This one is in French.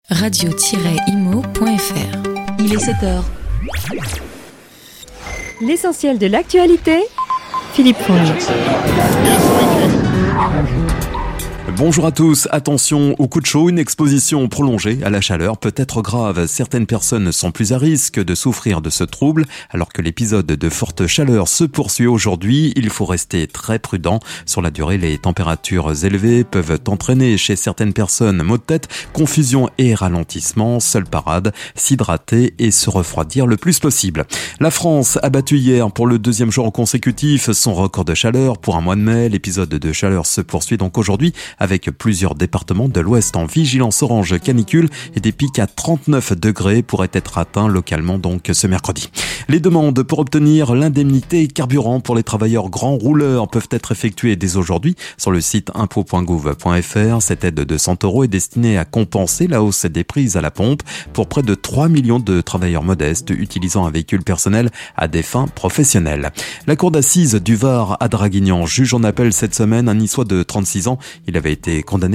radio-imo.fr. Il est 7h. L'essentiel de l'actualité, Philippe Fonge. Bonjour à tous, attention au coup de chaud, une exposition prolongée à la chaleur peut être grave. Certaines personnes sont plus à risque de souffrir de ce trouble. Alors que l'épisode de forte chaleur se poursuit aujourd'hui, il faut rester très prudent. Sur la durée, les températures élevées peuvent entraîner chez certaines personnes maux de tête, confusion et ralentissement. Seule parade, s'hydrater et se refroidir le plus possible. La France a battu hier pour le deuxième jour consécutif son record de chaleur pour un mois de mai. L'épisode de chaleur se poursuit donc aujourd'hui avec plusieurs départements de l'Ouest en vigilance orange canicule et des pics à 39 degrés pourraient être atteints localement donc ce mercredi. Les demandes pour obtenir l'indemnité carburant pour les travailleurs grands rouleurs peuvent être effectuées dès aujourd'hui sur le site impôt.gouv.fr. Cette aide de 100 € est destinée à compenser la hausse des prix à la pompe pour près de 3 millions de travailleurs modestes utilisant un véhicule personnel à des fins professionnelles. La cour d'assises du Var à Draguignan juge en appel cette semaine un Niçois de 36 ans. Il avait été condamné